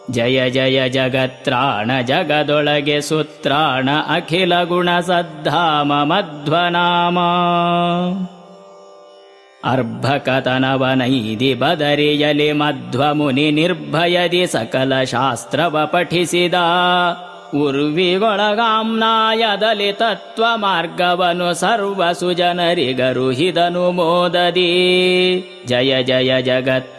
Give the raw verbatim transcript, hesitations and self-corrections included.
ಜಯ ಜಯ ಜಗತ್ರಾಣ ಜಗದೊಳಗೆ ಸುತ್ರಾಣ ಅಖಿಲ ಗುಣ ಸದ್ಧಾಮ ಮಧ್ವನಾಮ. ಅರ್ಭಕತನವನೈದಿ ಬದರಿಯಲಿ ಮಧ್ವ ಮುನಿ ನಿರ್ಭಯದಿ ಸಕಲ ಶಾಸ್ತ್ರವ ಪಠಿಸಿದ. ಉರ್ವಿಗೊಳಗಾಮ್ನಾಯದಲ್ಲಿ ತತ್ವ ಮಾರ್ಗವನು ಸರ್ವ ಸುಜನರಿಗರುಹಿದನು ಮೋದದಿ. ಜಯ ಜಯ ಜಗತ್